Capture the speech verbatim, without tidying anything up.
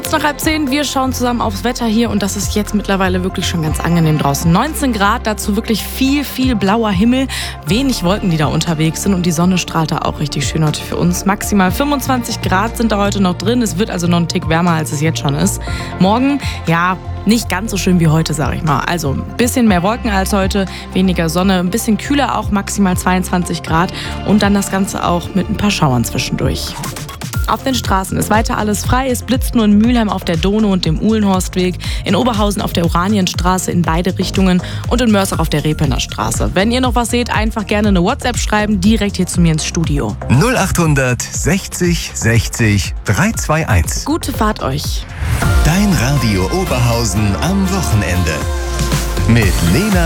Kurz nach halb zehn, wir schauen zusammen aufs Wetter hier und das ist jetzt mittlerweile wirklich schon ganz angenehm draußen. neunzehn Grad, dazu wirklich viel, viel blauer Himmel, wenig Wolken, die da unterwegs sind und die Sonne strahlt da auch richtig schön heute für uns. Maximal fünfundzwanzig Grad sind da heute noch drin, es wird also noch einen Tick wärmer, als es jetzt schon ist. Morgen, ja, nicht ganz so schön wie heute, sag ich mal. Also ein bisschen mehr Wolken als heute, weniger Sonne, ein bisschen kühler auch, maximal zweiundzwanzig Grad und dann das Ganze auch mit ein paar Schauern zwischendurch. Auf den Straßen ist weiter alles frei. Es blitzt nur in Mülheim auf der Donau und dem Uhlenhorstweg, in Oberhausen auf der Oranienstraße in beide Richtungen und in Mörs auch auf der Repener Straße. Wenn ihr noch was seht, einfach gerne eine WhatsApp schreiben, direkt hier zu mir ins Studio. null achthundert sechzig sechzig dreihunderteinundzwanzig. Gute Fahrt euch. Dein Radio Oberhausen am Wochenende. Mit Lena